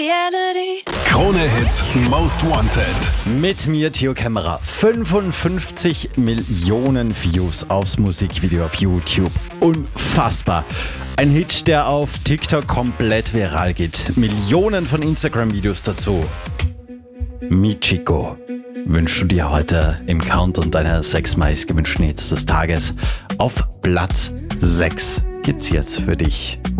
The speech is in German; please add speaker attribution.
Speaker 1: Krone Hits Most Wanted.
Speaker 2: Mit mir, Theo Kämmerer. 55 Millionen Views aufs Musikvideo auf YouTube. Unfassbar. Ein Hit, der auf TikTok komplett viral geht. Millionen von Instagram-Videos dazu. Michiko wünschst du dir heute im Countdown deiner 6 meistgewünschten Hits des Tages. Auf Platz 6 gibt's jetzt für dich